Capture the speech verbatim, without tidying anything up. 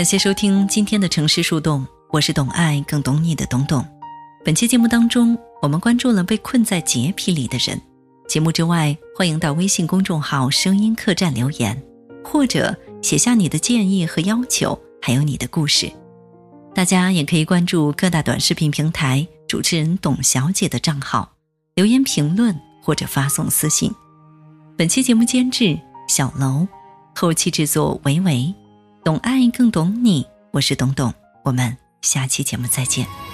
感谢收听今天的城市树洞，我是懂爱更懂你的懂懂。本期节目当中，我们关注了被困在洁癖里的人。节目之外，欢迎到微信公众号声音客栈留言，或者写下你的建议和要求，还有你的故事。大家也可以关注各大短视频平台主持人董小姐的账号，留言评论或者发送私信。本期节目监制小楼，后期制作维维，懂爱更懂你，我是董董，我们下期节目再见。